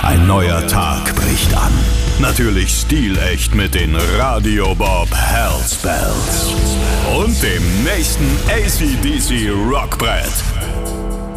Ein neuer Tag bricht an. Natürlich stilecht mit den Radio Bob Hellspells. Und dem nächsten AC/DC Rockbrett.